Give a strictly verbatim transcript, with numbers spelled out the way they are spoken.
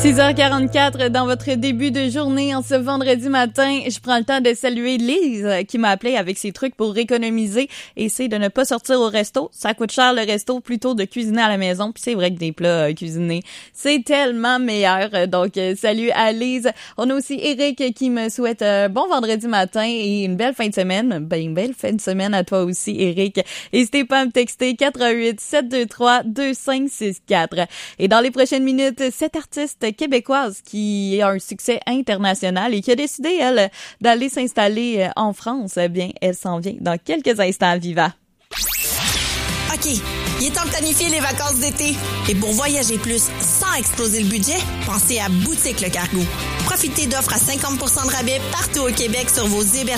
six heures quarante-quatre dans votre début de journée en ce vendredi matin. Je prends le temps de saluer Lise qui m'a appelé avec ses trucs pour économiser et c'est de ne pas sortir au resto. Ça coûte cher le resto, plutôt de cuisiner à la maison. Puis c'est vrai que des plats euh, cuisinés, c'est tellement meilleur. Donc euh, salut à Lise. On a aussi Eric qui me souhaite un euh, bon vendredi matin et une belle fin de semaine. Ben, une belle fin de semaine à toi aussi Eric. N'hésitez pas à me texter quatre un huit sept deux trois deux cinq six quatre. Et dans les prochaines minutes, cette artiste québécoise qui a un succès international et qui a décidé, elle, d'aller s'installer en France, eh bien, elle s'en vient dans quelques instants à Viva. OK, il est temps de planifier les vacances d'été. Et pour voyager plus sans exploser le budget, pensez à Boutique Le Cargo. Profitez d'offres à cinquante pour cent de rabais partout au Québec sur vos hébergements